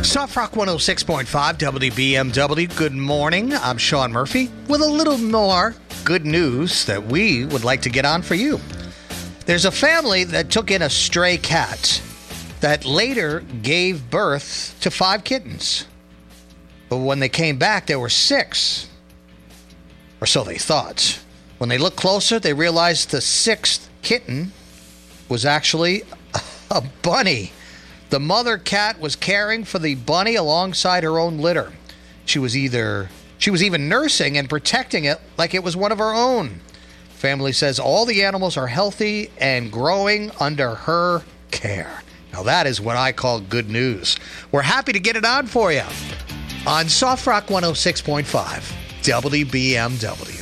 Soft Rock 106.5 WBMW. Good morning. I'm Sean Murphy with a little more good news that we would like to get on for you. There's a family that took in a stray cat that later gave birth to 5 kittens. But when they came back, there were 6. Or so they thought. When they looked closer, they realized the 6th kitten was actually a bunny. The mother cat was caring for the bunny alongside her own litter. She was even nursing and protecting it like it was one of her own. Family says all the animals are healthy and growing under her care. Now that is what I call good news. We're happy to get it on for you on Soft Rock 106.5 WBMW.